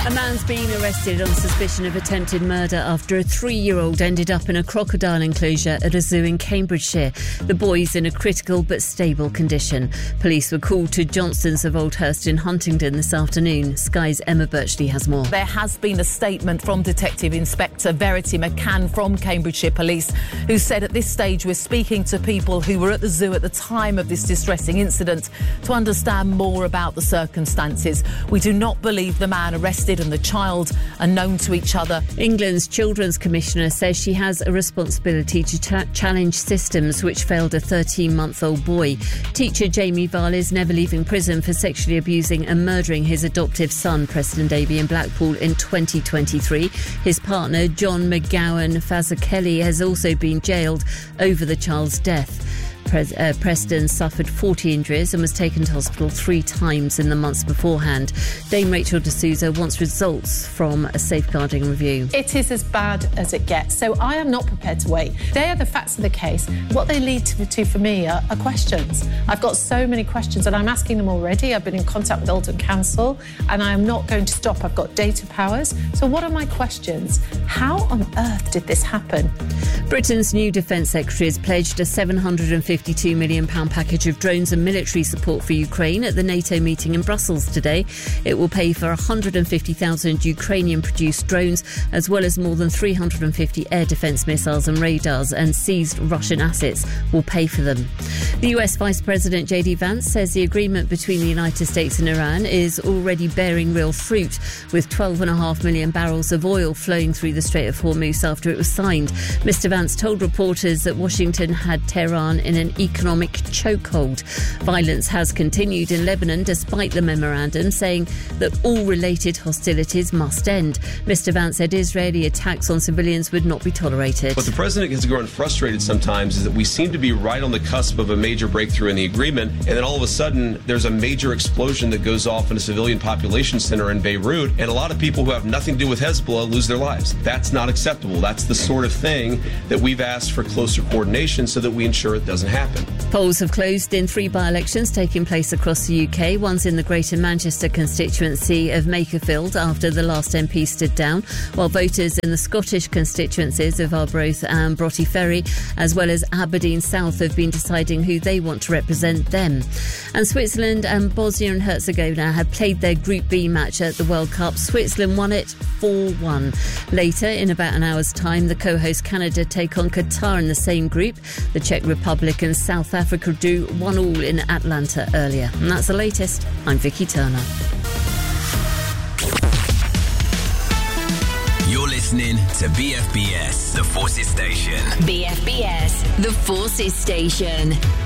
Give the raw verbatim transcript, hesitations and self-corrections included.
A man's been arrested on suspicion of attempted murder after a three-year-old ended up in a crocodile enclosure at a zoo in Cambridgeshire. The boy's in a critical but stable condition. Police were called to Johnston's of Oldhurst in Huntingdon this afternoon. Sky's Emma Birchley has more. There has been a statement from Detective Inspector Verity McCann from Cambridgeshire Police, who said at this stage we're speaking to people who were at the zoo at the time of this distressing incident to understand more about the circumstances. We do not believe the man arrested and the child are known to each other. England's Children's Commissioner says she has a responsibility to ch- challenge systems which failed a thirteen-month-old boy. Teacher Jamie Varl is never leaving prison for sexually abusing and murdering his adoptive son, Preston Davey, in Blackpool in twenty twenty-three. His partner, John McGowan Fazzakelly, has also been jailed over the child's death. Pres- uh, Preston suffered forty injuries and was taken to hospital three times in the months beforehand. Dame Rachel D'Souza wants results from a safeguarding review. It is as bad as it gets, so I am not prepared to wait. They are the facts of the case. What they lead to, to for me are, are questions. I've got so many questions and I'm asking them already. I've been in contact with Oldham Council and I am not going to stop. I've got data powers. So what are my questions? How on earth did this happen? Britain's new Defence Secretary has pledged a seven hundred fifty-two million pounds package of drones and military support for Ukraine at the NATO meeting in Brussels today. It will pay for one hundred fifty thousand Ukrainian-produced drones, as well as more than three hundred fifty air defence missiles and radars, and seized Russian assets will pay for them. The U S Vice President J D Vance says the agreement between the United States and Iran is already bearing real fruit, with twelve point five million barrels of oil flowing through the Strait of Hormuz after it was signed. Mister Vance told reporters that Washington had Tehran in an economic chokehold. Violence has continued in Lebanon despite the memorandum, saying that all related hostilities must end. Mister Vance said Israeli attacks on civilians would not be tolerated. What the president has grown frustrated sometimes is that we seem to be right on the cusp of a major breakthrough in the agreement, and then all of a sudden there's a major explosion that goes off in a civilian population center in Beirut, and a lot of people who have nothing to do with Hezbollah lose their lives. That's not acceptable. That's the sort of thing that we've asked for closer coordination so that we ensure it doesn't happen. Polls have closed in three by-elections taking place across the U K. One's in the Greater Manchester constituency of Makerfield after the last M P stood down, while voters in the Scottish constituencies of Arbroath and Broughty Ferry, as well as Aberdeen South, have been deciding who they want to represent them. And Switzerland and Bosnia and Herzegovina have played their Group B match at the World Cup. Switzerland won it four one. Later, in about an hour's time, the co-host Canada take on Qatar in the same group. The Czech Republic and South Africa drew one all in Atlanta earlier. And that's the latest. I'm Vicky Turner. You're listening to B F B S, the Forces Station. B F B S, the Forces Station.